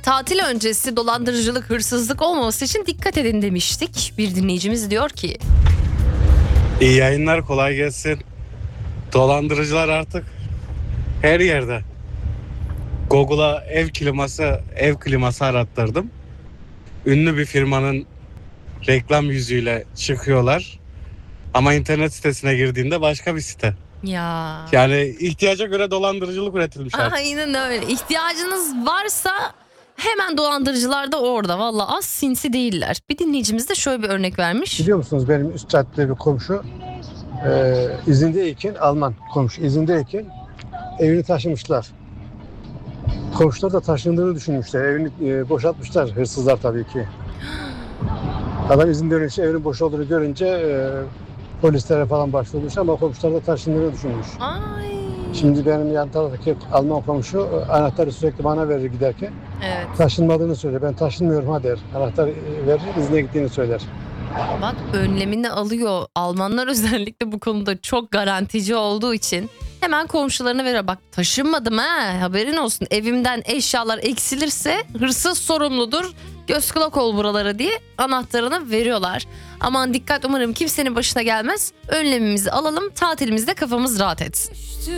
Tatil öncesi dolandırıcılık, hırsızlık olmaması için dikkat edin demiştik. Bir dinleyicimiz diyor ki: İyi yayınlar, kolay gelsin. Dolandırıcılar artık her yerde. Google'a ev kliması arattırdım. Ünlü bir firmanın reklam yüzüyle çıkıyorlar. Ama internet sitesine girdiğinde başka bir site. Ya. Yani ihtiyaca göre dolandırıcılık üretilmiş artık. Aynen öyle. İhtiyacınız varsa hemen dolandırıcılar da orada. Valla az sinsi değiller. Bir dinleyicimiz de şöyle bir örnek vermiş. Biliyor musunuz, benim üst caddede bir komşu izindeyken, Alman komşu izindeyken evini taşımışlar. Komşular da taşındığını düşünmüşler. Evini boşaltmışlar, hırsızlar tabii ki. Adam izin dönüşü evinin boş olduğunu görünce polislere falan başvurmuş ama komşular da taşındığını düşünmüş. Ay. Şimdi benim yan taraftaki Alman komşu anahtarı sürekli bana verir giderken. Evet. Taşınmadığını söylüyor. Ben taşınmıyorum ha der. Anahtar verir, izine gittiğini söyler. Bak, önlemini alıyor. Almanlar özellikle bu konuda çok garantici olduğu için hemen komşularına veriyor. Bak, taşınmadım ha, haberin olsun. Evimden eşyalar eksilirse hırsız sorumludur. Göz kulak ol buralara diye anahtarını veriyorlar. Aman dikkat, umarım kimsenin başına gelmez. Önlemimizi alalım, tatilimizde kafamız rahat etsin.